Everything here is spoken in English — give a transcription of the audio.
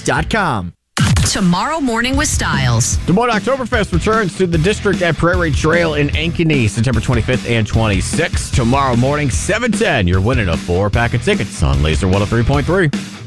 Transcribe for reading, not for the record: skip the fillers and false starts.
TheChaseOfTheDays.com. Tomorrow Morning with Styles. Des Moines Oktoberfest returns to the district at Prairie Trail in Ankeny, September 25th and 26th. Tomorrow morning, 7:10. You're winning a 4-pack of tickets on Laser 103.3.